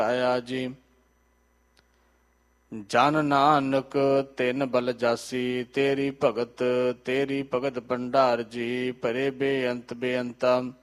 ਆਇਆ ਜੀ। ਜਨ ਨਾਨਕ ਤਿਨ ਬਲ ਜਾਸੀ, ਤੇਰੀ ਭਗਤ ਭੰਡਾਰ ਜੀ। ਭਰੇ ਬੇਅੰਤ ਬੇਅੰਤਾ